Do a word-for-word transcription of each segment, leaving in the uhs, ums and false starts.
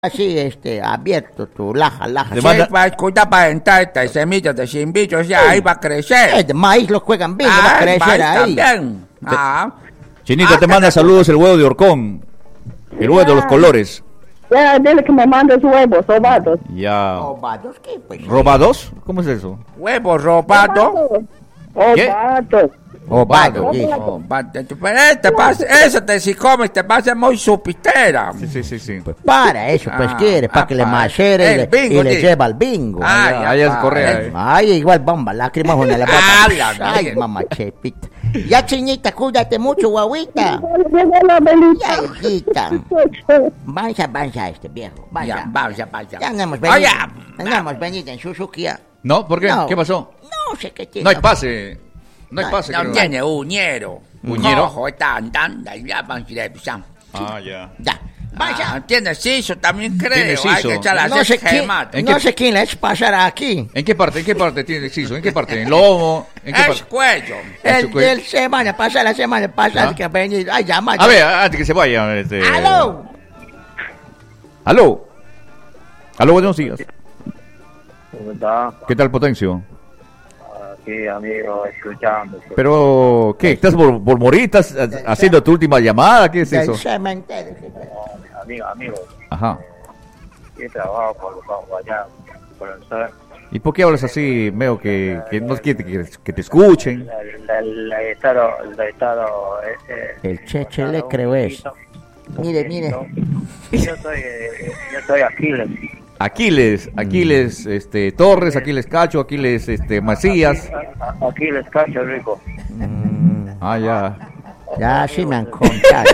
así, este, abierto, tu laja, laja. Sí, para escuchar para entrar estas semillas de chimbicho, ya ahí va a crecer. El maíz lo juegan bien, ah, va a crecer ahí. También. Ah. Chinita, ah, te manda saludos el huevo de Orcón. El huevo de los colores. Ya, dile que me mandes huevos, sobados. Ya. ¿Robados qué? Pues, ¿Robados? ¿Cómo es eso? Huevos robados. Ovados. Ovado, sí. Oh, pero este pasa, eso te si comes te pasa muy supistera. Sí, sí, sí, sí. Pues para eso, pues Ah, quiere, para ah, que le para- machere y el le, bingo, y le sí. lleva al bingo. Ah, Ay, ya, ahí es pa, correa, eh. eh. ay, igual bomba, lágrimas en la boca. Ah, la Ay, bien. mamá chepita. Ya, Chinita, cuídate mucho, guaguita. Llegó la velita. Ya, hijita. Vaya, vaya este viejo, vaya. Ya, vaya, vaya. Ya no hemos venido, Oye, no hemos venido en Suzuki ya. ¿No? ¿Por qué? No. ¿Qué pasó? No sé qué tiene. No hay pase. No hay No, pase. no creo. tiene uñero. Uñero. Ojo, está andando, ya van a ir a Ah, ya. Ya, vaya. Ah, tiene siso también creo. Tiene Hay siso. que echar la No sé, quién, gemata. ¿En no qué- sé quién le ha hecho pasar aquí. ¿En qué parte? ¿En qué parte tiene el siso? ¿En qué parte? ¿En lomo? ¿En qué Es parte? cuello. Eso, El, pues. el semana pasada, la semana pasada ¿Ah? que ha venido. Ay, llama. A ver, antes que se vaya. Este... ¡Aló! ¿Aló? ¿Aló? Buenos días. ¿Cómo está? ¿Qué tal, Potencio? Aquí, amigo, escuchando. Pero, ¿qué? ¿Estás por, por morir? ¿Estás ha- haciendo tu última llamada? ¿Qué es Del eso? cementerio. Amigo, amigo, Ajá. ¿qué trabajo por por allá? Por el sol. ¿Y por qué hablas así, medio que, que no quieres que, que te escuchen? El, el, el estado, el estado... eh, eh, El cheche le creo eso. Mire, mire. Yo soy, eh, yo soy Aquiles. Aquiles, Aquiles este, Torres, Aquiles Cacho, Aquiles este, Macías. A- Aquiles Cacho Rico. Ah, ya. Ya sí me han contado.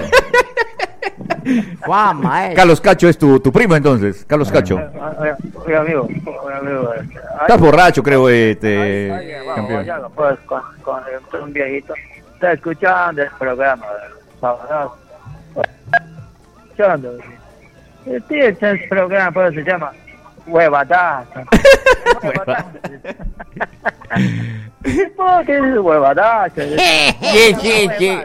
Juan, maestro. Carlos Cacho es tu, tu primo entonces, Carlos Cacho. Oye, oye, amigo, oye, amigo. eh, Estás borracho, creo, este, Oye, vamos, campeón. ya, pues, con, con el- un viejito. Está escuchando el programa del sábado. Escuchando. Sí, este es el programa, pues se llama Huevadazo. Huevadazo. ¿Por qué es Huevadazo? Sí, sí, sí.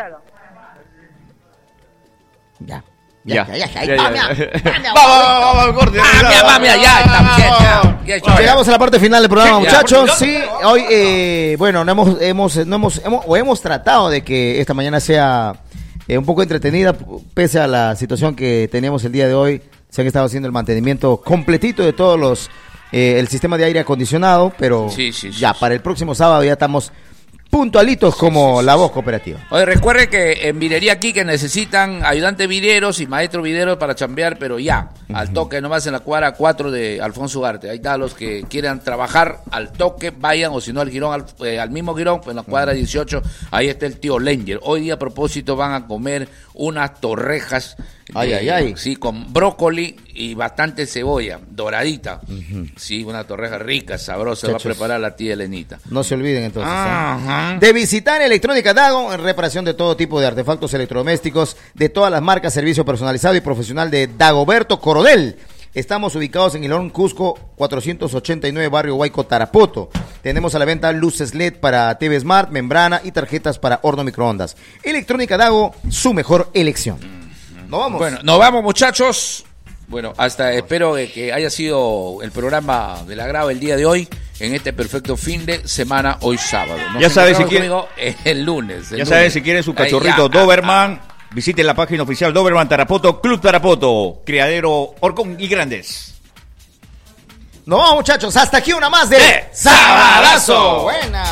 Ya. Ya. Ya, ya, ya. Ya, ya. Vamos, Vamos, vamos, vamos, corte. Ah, mira, va, mira, ya está bien, ya, ya es hora. Llegamos a la parte final del programa, Sí, ya. muchachos. Sí, hoy, eh, bueno, no hemos, hemos, no hemos, hemos, o hemos tratado de que esta mañana sea eh, un poco entretenida, pese a la situación que teníamos el día de hoy. Se han estado haciendo el mantenimiento completito de todos los, eh, el sistema de aire acondicionado, pero Sí, sí, sí, ya sí. para el próximo sábado ya estamos puntualitos como sí, sí, la sí. voz cooperativa. Oye, recuerden que en Videría aquí que necesitan ayudantes videros y maestros videros para chambear, pero ya, al toque, nomás en la cuadra cuatro de Alfonso Ugarte. Ahí está, los que quieran trabajar al toque, vayan, o si no al Girón, al, eh, al mismo Girón, pues en la cuadra dieciocho, ahí está el tío Lenger. Hoy día a propósito van a comer unas torrejas. Ay, de- ay, ay. Sí, con brócoli y bastante cebolla, doradita. Sí, una torreja rica, sabrosa, va a Muchachos. preparar la tía Elenita. No se olviden entonces. ¿eh? Ajá. De visitar Electrónica Dago en reparación de todo tipo de artefactos electrodomésticos de todas las marcas, servicio personalizado y profesional de Dagoberto Coronel. Estamos ubicados en Ilón, Cusco, cuatrocientos ochenta y nueve, barrio Huayco, Tarapoto. Tenemos a la venta luces L E D para T V Smart, membrana y tarjetas para horno microondas. Electrónica Dago, su mejor elección. Nos vamos. Bueno, nos vamos, muchachos. Bueno, hasta espero que- que haya sido el programa del agrado el día de hoy, en este perfecto fin de semana, hoy sábado. Nos Ya sabes, si encontramos conmigo el lunes. el Ya lunes. saben, si quieren su Ahí, cachorrito ya, Doberman, visiten la página oficial Doberman Tarapoto, Club Tarapoto, Criadero Orcón y Grandes. Nos vamos, muchachos. Hasta aquí una más de ¡Eh! Sabadazo. Buena.